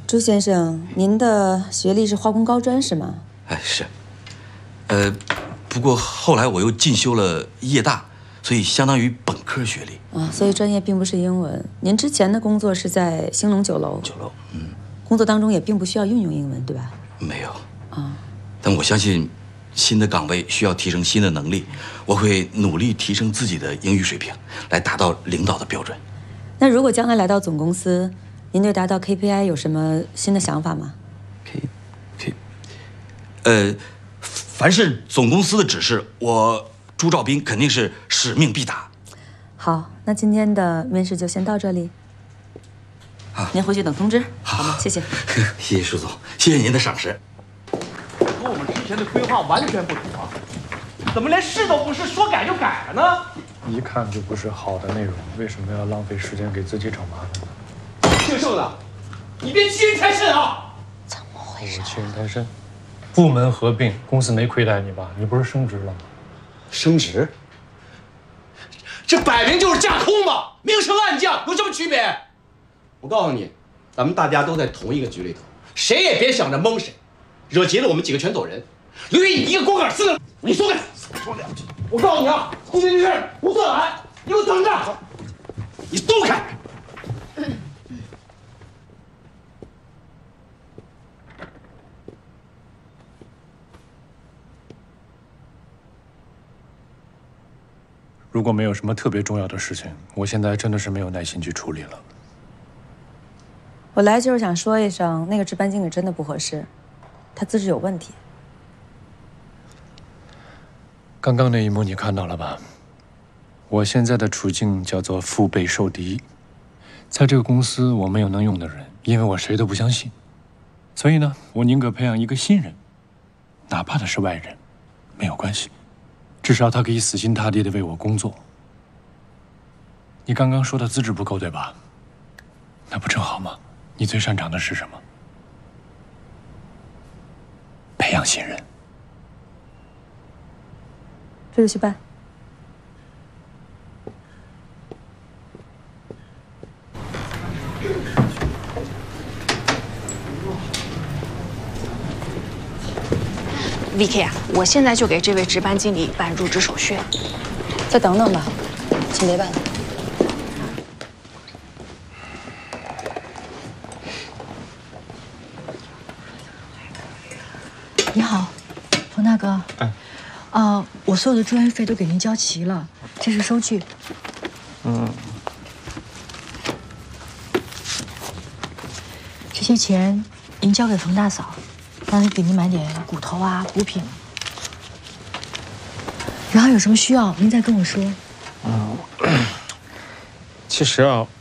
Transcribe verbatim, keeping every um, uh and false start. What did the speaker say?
朱先生，您的学历是化工高专是吗？ 哎，是。呃，不过后来我又进修了业大，所以相当于本科学历。 啊，所以专业并不是英文。您之前的工作是在兴隆酒楼。 酒楼，嗯。 工作当中也并不需要运用英文，对吧？ 没有。 啊。 但我相信，新的岗位需要提升新的能力，我会努力提升自己的英语水平，来达到领导的标准。 那如果将来来到总公司，您对达到 K P I 有什么新的想法吗 ？K K， 呃，凡是总公司的指示，我朱兆斌肯定是使命必达。 好，那今天的面试就先到这里。好，您回去等通知，好吗？谢谢。 谢谢舒总，谢谢您的赏识。 和我们之前的规划完全不同啊！怎么连试都不试，说改就改了呢？ 一看就不是好的内容，为什么要浪费时间给自己找麻烦呢？ 姓盛的，你别欺人太甚啊！ 怎么回事？ 我欺人太甚？部门合并，公司没亏待你吧？你不是升职了吗？ 升职？这摆明就是架空嘛！明升暗降有什么区别？我告诉你，咱们大家都在同一个局里头，谁也别想着蒙谁，惹急了我们几个全走人，留给你一个光杆司令。你说干？说两句。我告诉你啊，今天这事儿不算完，你给我等着！你松开！ 如果没有什么特别重要的事情，我现在真的是没有耐心去处理了。 我来就是想说一声，那个值班经理真的不合适，他资质有问题。 刚刚那一幕你看到了吧？我现在的处境叫做腹背受敌，在这个公司我没有能用的人，因为我谁都不相信，所以呢，我宁可培养一个新人，哪怕他是外人，没有关系，至少他可以死心塌地的为我工作。你刚刚说的资质不够，对吧？那不正好吗？你最擅长的是什么？培养新人。 这就去办。 V K 啊，我现在就给这位值班经理办入职手续。 再等等吧，请别办。 你好，冯大哥。 哎。 啊，我所有的住院费都给您交齐了，这是收据。 嗯。 这些钱您交给冯大嫂，让她给您买点骨头啊、补品。然后有什么需要您再跟我说。 嗯。其实啊。